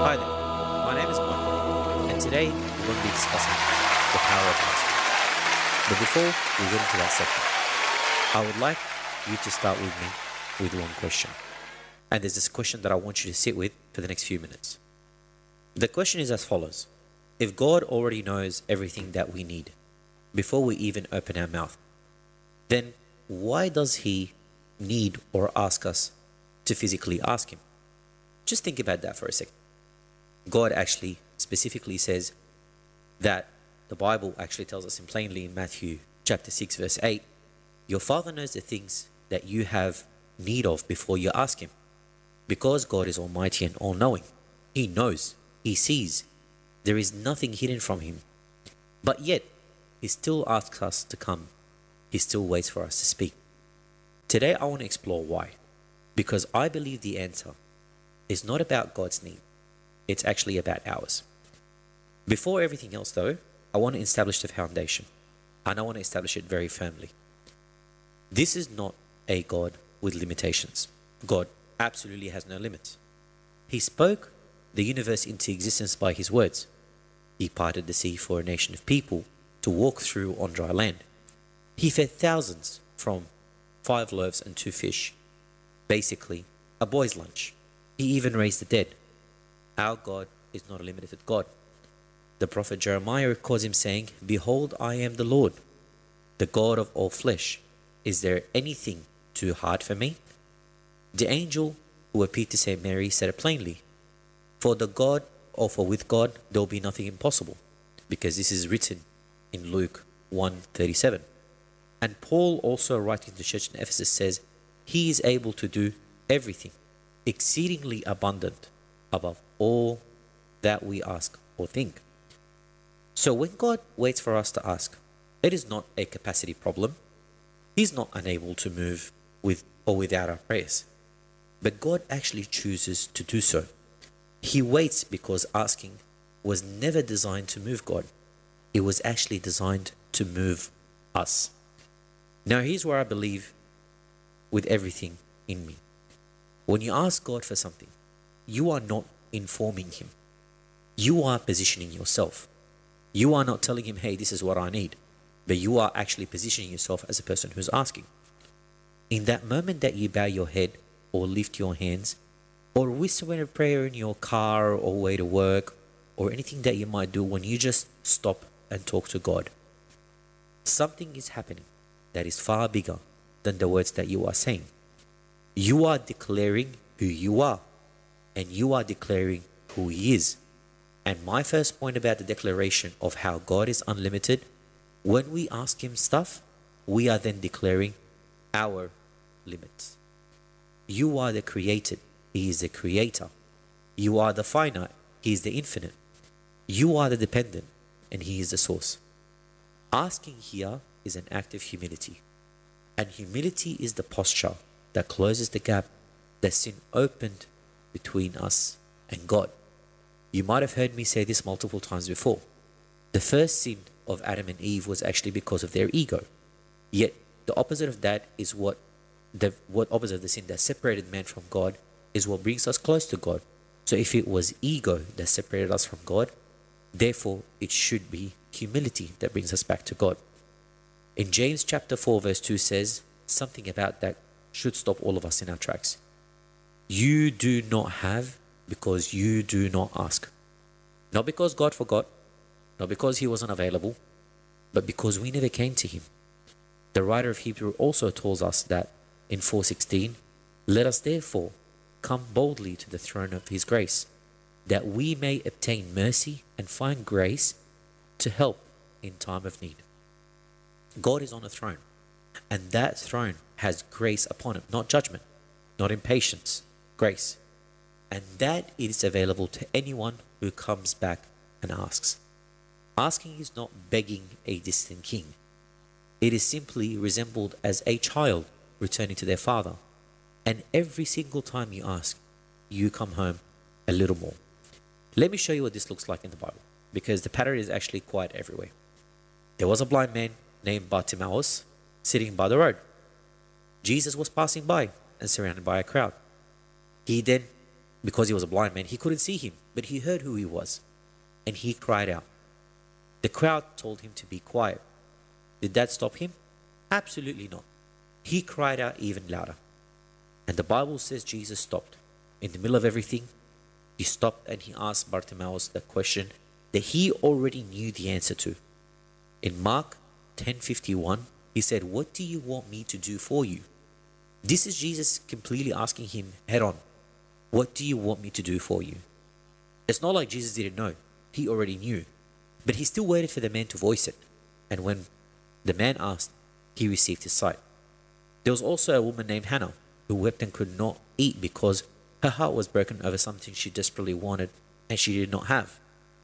Hi there, my name is Michael, and today we're going to be discussing the power of asking. But before we get into that segment, I would like you to start with me with one question. And there's this question that I want you to sit with for the next few minutes. The question is as follows. If God already knows everything that we need before we even open our mouth, then why does He need or ask us to physically ask Him? Just think about that for a second. God actually specifically says that the Bible actually tells us plainly in Matthew chapter 6 verse 8, your Father knows the things that you have need of before you ask Him. Because God is almighty and all-knowing, He knows, He sees. There is nothing hidden from Him. But yet, He still asks us to come. He still waits for us to speak. Today I want to explore why. Because I believe the answer is not about God's need. It's actually about ours. Before everything else though, I want to establish the foundation. And I want to establish it very firmly. This is not a God with limitations. God absolutely has no limits. He spoke the universe into existence by His words. He parted the sea for a nation of people to walk through on dry land. He fed thousands from 5 loaves and 2 fish. Basically, a boy's lunch. He even raised the dead. Our God is not a limited God. The prophet Jeremiah records Him saying, Behold, I am the Lord, the God of all flesh. Is there anything too hard for me? The angel who appeared to Saint Mary said it plainly. For with God there will be nothing impossible, because this is written in Luke 1:37. And Paul also writing to the church in Ephesus says, He is able to do everything, exceedingly abundant above all that we ask or think. So when God waits for us to ask, it is not a capacity problem. He's not unable to move with or without our prayers. But God actually chooses to do so. He waits because asking was never designed to move God. It was actually designed to move us. Now here's where I believe with everything in me. When you ask God for something, you are not informing Him. You are positioning yourself. You are not telling Him, hey, this is what I need. But you are actually positioning yourself as a person who's asking. In that moment that you bow your head or lift your hands or whisper a prayer in your car or way to work or anything that you might do when you just stop and talk to God, something is happening that is far bigger than the words that you are saying. You are declaring who you are, and you are declaring who He is. And my first point about the declaration of how God is unlimited, when we ask Him stuff, we are then declaring our limits. You are the created, He is the creator. You are the finite, He is the infinite. You are the dependent, and He is the source. Asking here is an act of humility. And humility is the posture that closes the gap that sin opened between us and God. You might have heard me say this multiple times before. The first sin of Adam and Eve was actually because of their ego. Yet the opposite of that is what opposite of the sin that separated man from God is what brings us close to God. So if it was ego that separated us from God, therefore it should be humility that brings us back to God. In James chapter 4 verse 2 says something about that should stop all of us in our tracks. You do not have because you do not ask. Not because God forgot, not because He wasn't available, but because we never came to Him. The writer of Hebrew also tells us that in 4:16, let us therefore come boldly to the throne of His grace, that we may obtain mercy and find grace to help in time of need. God is on a throne, and that throne has grace upon it, not judgment, not impatience, grace. And that is available to anyone who comes back and asks. Asking is not begging a distant king. It is simply resembled as a child returning to their father. And every single time you ask, you come home a little more. Let me show you what this looks like in the Bible, because the pattern is actually quite everywhere. There was a blind man named Bartimaeus sitting by the road. Jesus was passing by and surrounded by a crowd. He then, because he was a blind man, he couldn't see Him, but he heard who he was, and he cried out. The crowd told him to be quiet. Did that stop him? Absolutely not. He cried out even louder. And the Bible says Jesus stopped. In the middle of everything, he stopped and he asked Bartimaeus the question that he already knew the answer to. In Mark 10:51, he said, "What do you want me to do for you?" This is Jesus completely asking him head on, "What do you want me to do for you?" It's not like Jesus didn't know. He already knew. But he still waited for the man to voice it. And when the man asked, he received his sight. There was also a woman named Hannah who wept and could not eat because her heart was broken over something she desperately wanted and she did not have.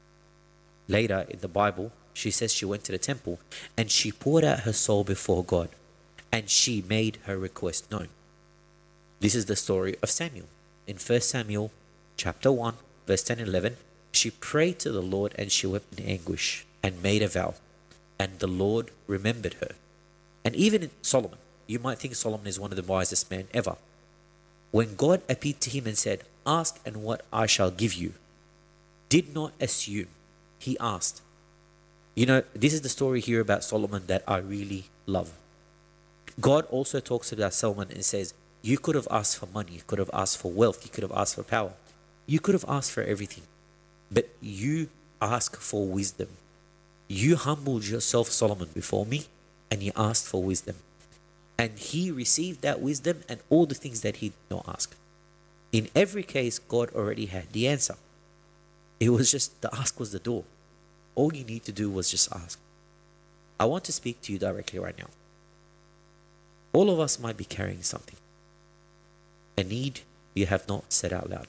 Later in the Bible, she says she went to the temple and she poured out her soul before God and she made her request known. This is the story of Samuel. In 1 Samuel chapter 1, verse 10 and 11, she prayed to the Lord and she wept in anguish and made a vow, and the Lord remembered her. And even in Solomon, you might think Solomon is one of the wisest men ever. When God appeared to him and said, "Ask and what I shall give you," did not assume, he asked. You know, this is the story here about Solomon that I really love. God also talks about Solomon and says, you could have asked for money, you could have asked for wealth, you could have asked for power, you could have asked for everything, but you ask for wisdom. You humbled yourself, Solomon, before me, and you asked for wisdom. And he received that wisdom and all the things that he did not ask. In every case, God already had the answer. It was just, the ask was the door. All you need to do was just ask. I want to speak to you directly right now. All of us might be carrying something. A need you have not said out loud.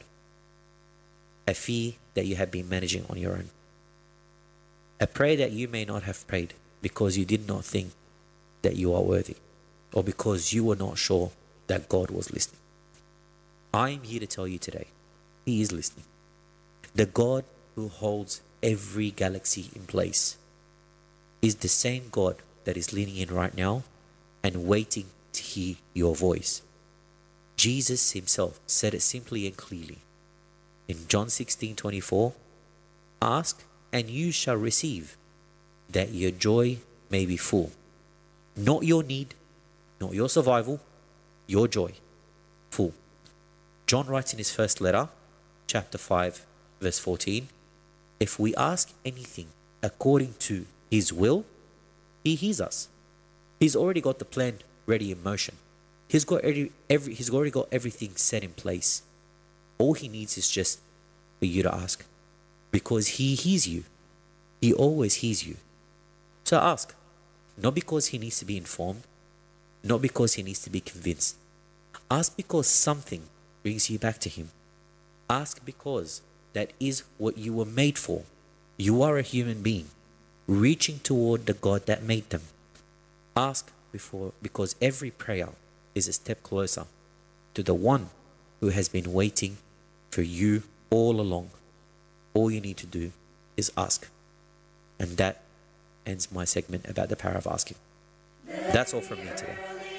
A fear that you have been managing on your own. A prayer that you may not have prayed because you did not think that you are worthy, or because you were not sure that God was listening. I am here to tell you today, He is listening. The God who holds every galaxy in place is the same God that is leaning in right now and waiting to hear your voice. Jesus himself said it simply and clearly. In John 16:24, ask and you shall receive, that your joy may be full. Not your need, not your survival, your joy, full. John writes in his first letter, chapter 5, verse 14, if we ask anything according to his will, he hears us. He's already got the plan ready in motion. He's already got everything set in place. All he needs is just for you to ask, because he hears you. He always hears you. So ask, not because he needs to be informed, not because he needs to be convinced. Ask because something brings you back to him. Ask because that is what you were made for. You are a human being, reaching toward the God that made them. Ask because every prayer is a step closer to the one who has been waiting for you all along. All you need to do is ask. And that ends my segment about the power of asking. That's all from me today.